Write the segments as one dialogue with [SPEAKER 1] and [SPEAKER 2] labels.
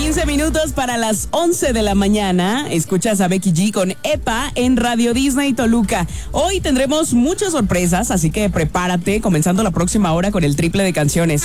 [SPEAKER 1] 15 minutos para las 11 de la mañana. Escuchas a Becky G con EPA en Radio Disney Toluca. Hoy tendremos muchas sorpresas, así que prepárate, comenzando la próxima hora con el triple de canciones.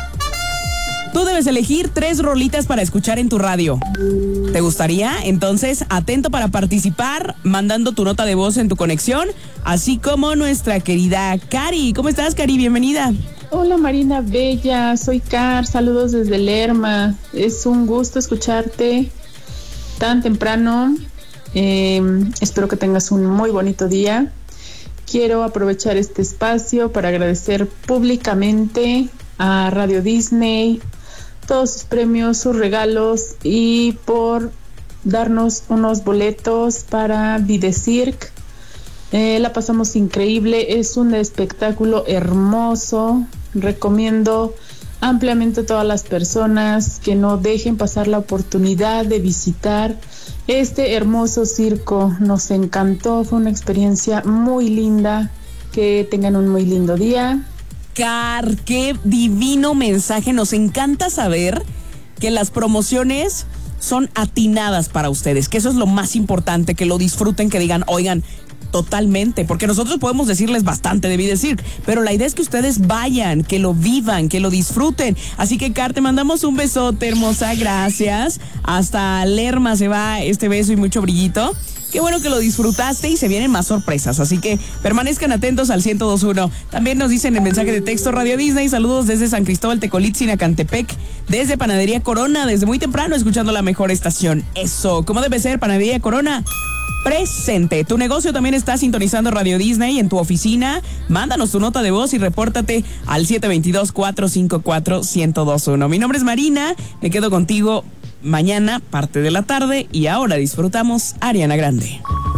[SPEAKER 1] Tú debes elegir 3 rolitas para escuchar en tu radio. ¿Te gustaría? Entonces, atento para participar, mandando tu nota de voz en tu conexión, así como nuestra querida Cari. ¿Cómo estás, Cari? Bienvenida.
[SPEAKER 2] Hola, Marina Bella, soy Car, saludos desde Lerma. Es un gusto escucharte tan temprano. Espero que tengas un muy bonito día. Quiero aprovechar este espacio para agradecer públicamente a Radio Disney todos sus premios, sus regalos y por darnos unos boletos para Videcirque. La pasamos increíble, es un espectáculo hermoso. Recomiendo ampliamente a todas las personas que no dejen pasar la oportunidad de visitar este hermoso circo. Nos encantó, fue una experiencia muy linda. Que tengan un muy lindo día.
[SPEAKER 1] Car, qué divino mensaje. Nos encanta saber que las promociones son atinadas para ustedes, que eso es lo más importante, que lo disfruten, que digan, oigan, totalmente, porque nosotros podemos decirles bastante de Videcirque, pero la idea es que ustedes vayan, que lo vivan, que lo disfruten. Así que, Car, te mandamos un besote, hermosa, gracias. Hasta Lerma se va este beso y mucho brillito. Qué bueno que lo disfrutaste y se vienen más sorpresas, así que permanezcan atentos al 102.1. También nos dicen el mensaje de texto Radio Disney, saludos desde San Cristóbal, Tecolitzin, Acantepec, desde Panadería Corona, desde muy temprano escuchando la mejor estación. Eso, ¿cómo debe ser? Panadería Corona presente. Tu negocio también está sintonizando Radio Disney en tu oficina. Mándanos tu nota de voz y repórtate al 722-454-1021. Mi nombre es Marina, me quedo contigo mañana, parte de la tarde, y ahora disfrutamos Ariana Grande.